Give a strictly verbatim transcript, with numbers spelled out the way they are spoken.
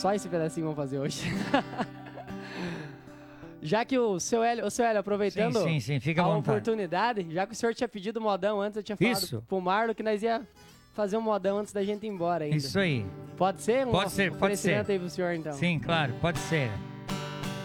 Só esse pedacinho vamos fazer hoje. Já que o seu Hélio, o seu Hélio, aproveitando sim, sim, sim, fica a à vontade. oportunidade, já que o senhor tinha pedido modão antes, eu tinha falado Isso. pro Marlon que nós ia fazer um modão antes da gente ir embora ainda. Isso aí. Pode ser? Um Pode ser, pode ser. oferecimento aí pro senhor, então. Sim, claro, pode ser.